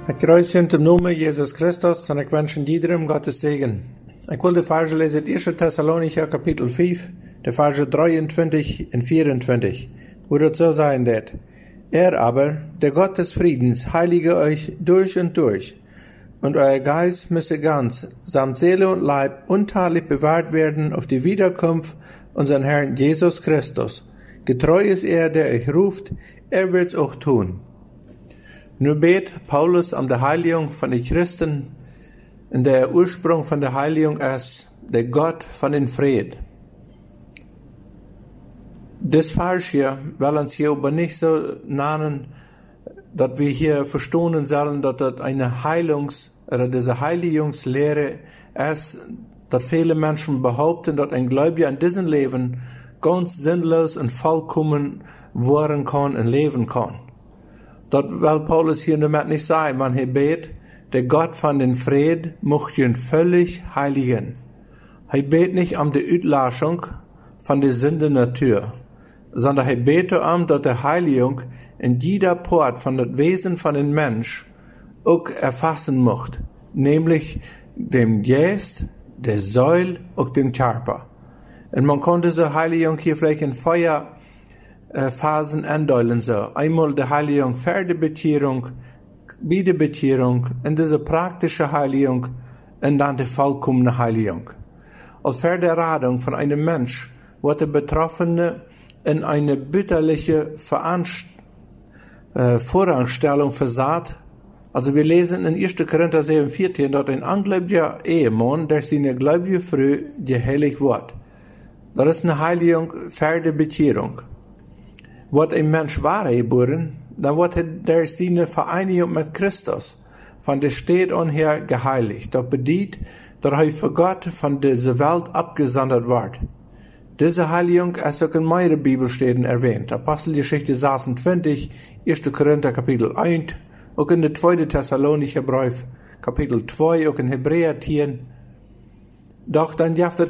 Ik kruis in de naam Jezus Christus en ik wens iedereen Gottes zegen. Ik wil de versen lezen uit 1 Thessalonicher kapitel 5, de versen 23 en 24, wo das so sein wird. Aber, der Gott des Friedens, heilige euch durch und durch, und euer Geist müsse ganz, samt Seele und Leib, untadelig bewahrt werden auf die Wiederkunft unseren Herrn Jesus Christus. Getreu ist er, der euch ruft, wird's auch tun. Nu bet Paulus om de Heiligung von den Christen, und der Ursprung von der Heiligung ist der Gott von den Fried. Das Vers hier will uns hier aber nicht so nennen, dass wir hier verstehen sollen, dass das eine oder diese Heiligungslehre ist, dass viele Menschen behaupten, dass ein Gläubiger in diesem Leben ganz sinnlos und vollkommen werden kann und leben kann. Das will Paulus hier damit nicht sagen. Man bet, der Gott von den Fried möchte ihn völlig heiligen. Er bet nicht um die Auslöschung von der Sünde-Natur, sondern er betet dass die Heiligung in jeder Part von dem Wesen von den Mensch auch erfassen möchte, nämlich dem Geist, der Seele und dem Körper. Und man kann diese Heiligung hier vielleicht in Phasen andeulen so. Einmal die Heiligung vor der Bekehrung, bei der Bekehrung, und diese praktische Heiligung, und dann die vollkommene Heiligung. Als vor der Radung von einem Mensch wird der Betroffene in eine bitterliche Voranstellung versagt. Also wir lesen in 1. Korinther 7,14, dass ein ungläubiger Ehemann, der seine gläubige Frau geheiligt wird. Das ist eine Heiligung vor der Bekehrung. Wird ein Mensch wahr geboren, dann wird er seine Vereinigung mit Christus von der Stadt an her geheiligt. Das bedeutet, dass er für Gott von dieser Welt abgesondert wird. Diese Heiligung ist auch in mehreren Bibelstellen erwähnt. Apostelgeschichte 26, 1. Korinther Kapitel 1, auch in der 2. Thessalonicher Brief Kapitel 2, auch in Hebräer 10. Doch dann